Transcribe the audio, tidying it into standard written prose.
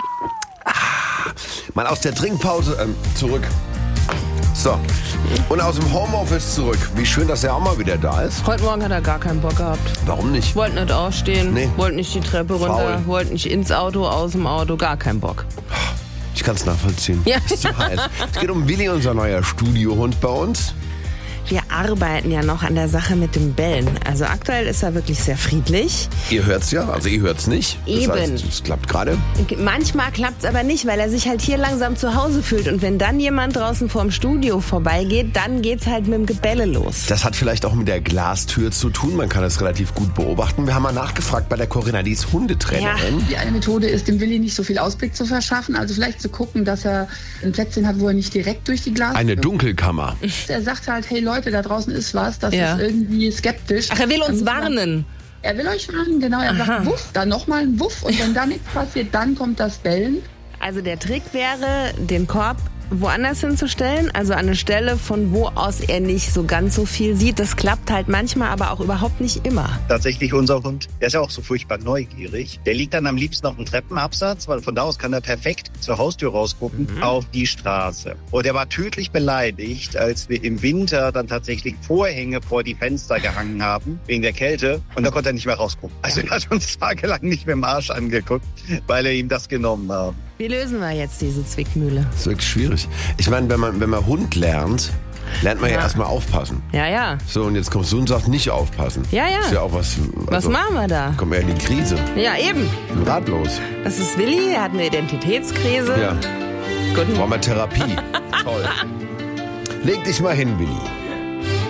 Mal aus der Trinkpause zurück. So, und aus dem Homeoffice zurück. Wie schön, dass er auch mal wieder da ist. Heute Morgen hat er gar keinen Bock gehabt. Warum nicht? Wollte nicht aufstehen, Nee. wollte nicht die Treppe runter, Faul. wollte nicht ins Auto, aus dem Auto, gar keinen Bock. Ich kann es nachvollziehen. Ja. Ist zu heiß. Es geht um Willi, unser neuer Studiohund bei uns. Wir arbeiten ja noch an der Sache mit dem Bellen. Also aktuell ist er wirklich sehr friedlich. Ihr hört's ja, also ihr hört's nicht. Eben. Das heißt, es klappt gerade. Manchmal klappt's aber nicht, weil er sich halt hier langsam zu Hause fühlt. Und wenn dann jemand draußen vorm Studio vorbeigeht, dann geht's halt mit dem Gebelle los. Das hat vielleicht auch mit der Glastür zu tun. Man kann es relativ gut beobachten. Wir haben mal nachgefragt bei der Corinna, die ist Hundetrainerin. Die eine Methode ist, dem Willi nicht so viel Ausblick zu verschaffen. Also vielleicht zu gucken, dass er ein Plätzchen hat, wo er nicht direkt durch die Glastür... Eine Dunkelkammer. Er sagt halt, hey Leute, da draußen ist was. Das Ja. ist irgendwie skeptisch. Ach, er will uns warnen. Er will euch warnen, genau. Er sagt Wuff, dann nochmal ein Wuff. Und wenn da nichts passiert, dann kommt das Bellen. Also der Trick wäre, den Korb woanders hinzustellen, also an eine Stelle, von wo aus er nicht so ganz so viel sieht. Das klappt halt manchmal, aber auch überhaupt nicht immer. Tatsächlich unser Hund, der ist ja auch so furchtbar neugierig. Der liegt dann am liebsten auf dem Treppenabsatz, weil von da aus kann er perfekt zur Haustür rausgucken auf die Straße. Und er war tödlich beleidigt, als wir im Winter dann tatsächlich Vorhänge vor die Fenster gehangen haben, wegen der Kälte. Und da konnte er nicht mehr rausgucken. Also er hat uns tagelang nicht mehr im Arsch angeguckt, weil er ihm das genommen hat. Wie lösen wir jetzt diese Zwickmühle? Das ist wirklich schwierig. Ich meine, wenn man Hund lernt man ja erstmal aufpassen. Ja, ja. So, und jetzt kommst du und sagst nicht aufpassen. Ja, ja. Ist ja auch was... Was machen wir da? Kommen wir in die Krise. Ja, eben. Ich bin ratlos. Das ist Willi, er hat eine Identitätskrise. Ja, Guten brauchen wir Therapie. Toll. Leg dich mal hin, Willi.